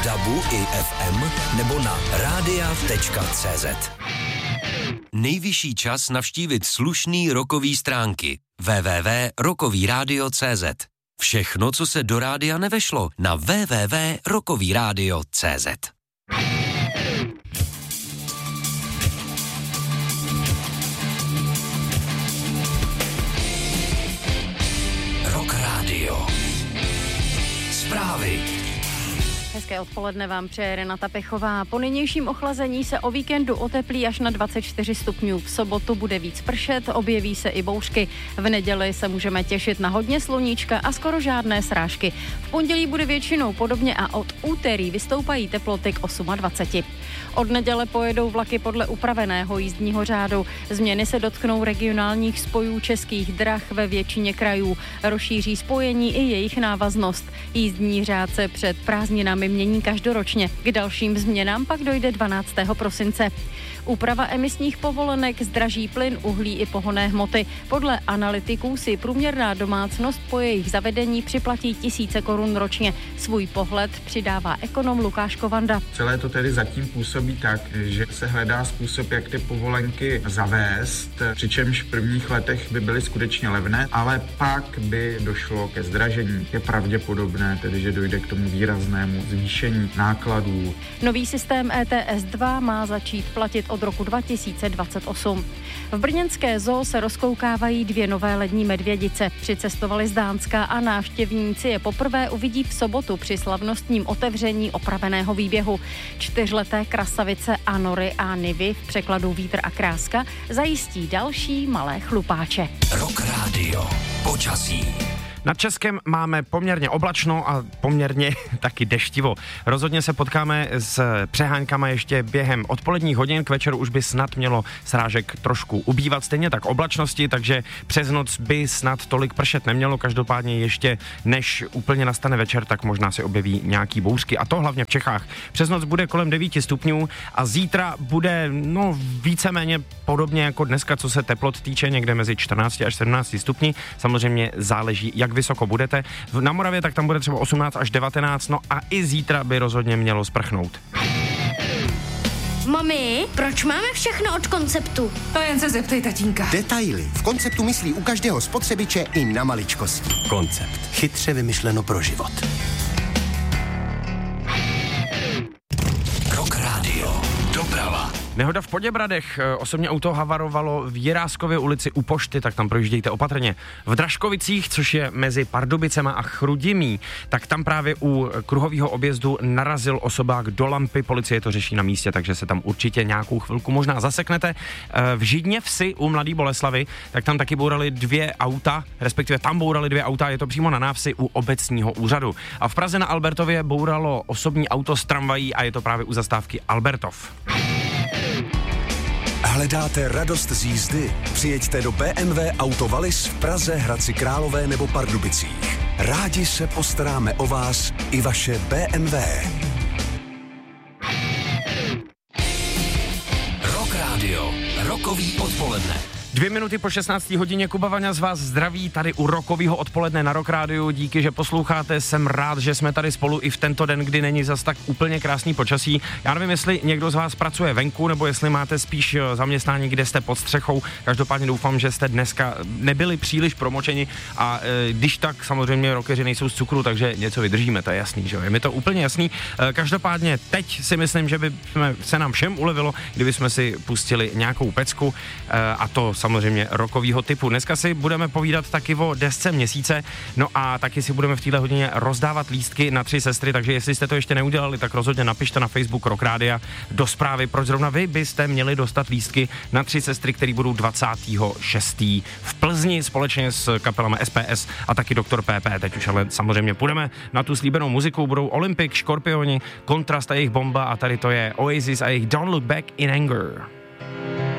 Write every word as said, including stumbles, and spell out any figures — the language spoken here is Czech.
v dabu i ef em nebo na rádia tečka cé zet. Nejvyšší čas navštívit slušný rockový stránky w w w tečka rockový rádio tečka cé zet. Všechno, co se do rádia nevešlo, na w w w tečka rockový rádio tečka cé zet. Rock Radio. Zprávy. Hezké odpoledne vám přeje Renata Pechová. Po nynějším ochlazení se o víkendu oteplí až na dvacet čtyři stupňů. V sobotu bude víc pršet, objeví se i bouřky. V neděli se můžeme těšit na hodně sluníčka a skoro žádné srážky. V pondělí bude většinou podobně a od úterý vystoupají teploty k dvaceti osmi. Od neděle pojedou vlaky podle upraveného jízdního řádu. Změny se dotknou regionálních spojů Českých drah ve většině krajů. Rozšíří spojení i jejich návaznost. Jízdní řád se před prázdninami mění každoročně. K dalším změnám pak dojde dvanáctého prosince. Úprava emisních povolenek zdraží plyn, uhlí i pohonné hmoty. Podle analytiků si průměrná domácnost po jejich zavedení připlatí tisíce korun ročně. Svůj pohled přidává ekonom Lukáš Kovanda. Celé to tedy zatím působí tak, že se hledá způsob, jak ty povolenky zavést, přičemž v prvních letech by byly skutečně levné, ale pak by došlo ke zdražení. Je pravděpodobné tedy, že dojde k tomu výraznému zvýšení nákladů. Nový systém E T S dva má začít platit od roku dva tisíce dvacet osm. V brněnské zoo se rozkoukávají dvě nové lední medvědice. Přicestovali z Dánska a návštěvníci je poprvé uvidí v sobotu při slavnostním otevření opraveného výběhu. Čtyřleté krasavice Anory a Nivy, v překladu Vítr a kráska, zajistí další malé chlupáče. Rock Radio. Počasí. Nad Českem máme poměrně oblačno a poměrně taky deštivo. Rozhodně se potkáme s přeháňkama ještě během odpoledních hodin, k večeru už by snad mělo srážek trošku ubývat, stejně tak oblačnosti, takže přes noc by snad tolik pršet nemělo, každopádně ještě než úplně nastane večer, tak možná se objeví nějaký bouřky a to hlavně v Čechách. Přes noc bude kolem devíti stupňů a zítra bude no víceméně podobně jako dneska, co se teplot týče, někde mezi čtrnácti až sedmnácti stupni. Samozřejmě záleží, jak vysoko budete. Na Moravě tak tam bude třeba osmnáct až devatenáct, no a i zítra by rozhodně mělo sprchnout. Mami, proč máme všechno od Konceptu? To jen se zeptej tatínka. Detaily. V Konceptu myslí u každého spotřebiče i na maličkosti. Koncept. Chytře vymyšleno pro život. Rock Radio. Doprava. Nehoda v Poděbradech, osobní auto havarovalo v Jiráskově ulici u pošty, tak tam projíždějte opatrně. V Dražkovicích, což je mezi Pardubicema a Chrudimí, tak tam právě u kruhového objezdu narazil osobák do lampy, policie to řeší na místě, takže se tam určitě nějakou chvilku možná zaseknete. V Židně vsi u Mladý Boleslavy, tak tam taky bourali dvě auta, respektive tam bourali dvě auta, je to přímo na návsi u obecního úřadu. A v Praze na Albertově bouralo osobní auto s tramvají a je to právě u zastávky Albertov. Hledáte radost z jízdy? Přijeďte do B M W Auto Wallis v Praze, Hradci Králové nebo Pardubicích. Rádi se postaráme o vás i vaše B M W. Rock Radio. Rockový odpoledne. Dvě minuty po šestnácté hodině Kuba Vaňa z vás zdraví tady u rockového odpoledne na Rock Rádiu. Díky, že posloucháte, jsem rád, že jsme tady spolu i v tento den, kdy není zas tak úplně krásný počasí. Já nevím, jestli někdo z vás pracuje venku, nebo jestli máte spíš zaměstnání, kde jste pod střechou. Každopádně doufám, že jste dneska nebyli příliš promočeni a e, když tak samozřejmě rockeři nejsou z cukru, takže něco vydržíme, to je jasný, že jo? Je mi to úplně jasný. E, každopádně teď si myslím, že by se nám všem ulevilo, kdyby jsme si pustili nějakou pecku e, a to samozřejmě rockovýho typu. Dneska si budeme povídat taky o desce měsíce, no a taky si budeme v téhle hodině rozdávat lístky na Tři sestry, takže jestli jste to ještě neudělali, tak rozhodně napište na Facebook Rock Rádia do zprávy, proč zrovna vy byste měli dostat lístky na Tři sestry, které budou dvacátého šestého v Plzni společně s kapelama S P S a taky Doktor P P. Teď už ale samozřejmě půjdeme na tu slíbenou muziku, budou Olympic, Škorpioni, Kontrast a jejich Bomba a tady to je Oasis a jejich Don't Look Back in Anger.